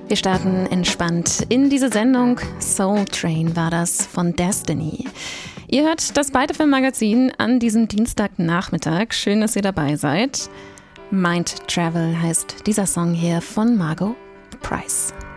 Wir starten entspannt in diese Sendung. Soul Train war das von Destiny. Ihr hört das Byte FM Magazin an diesem Dienstagnachmittag. Schön, dass ihr dabei seid. Mind Travel heißt dieser Song hier von Margot Price.